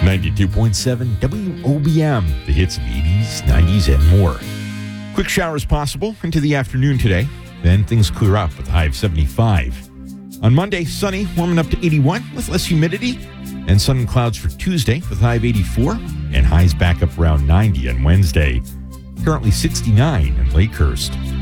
92.7 WOBM, the hits of 80s, 90s, and more. Quick showers possible into the afternoon today. Then things clear up with a high of 75. On Monday, sunny, warming up to 81 with less humidity. And sun and clouds for Tuesday with a high of 84. And highs back up around 90 on Wednesday. Currently 69 in Lakehurst.